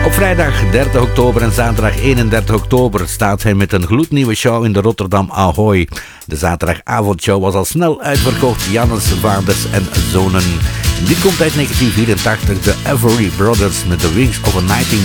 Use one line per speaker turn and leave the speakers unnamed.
Op vrijdag 30 oktober en zaterdag 31 oktober staat hij met een gloednieuwe show in de Rotterdam Ahoy. De zaterdagavondshow was al snel uitverkocht. Jannes, Vaders en Zonen. Dit komt uit 1984, de Avery Brothers met The Wings of a Nightingale.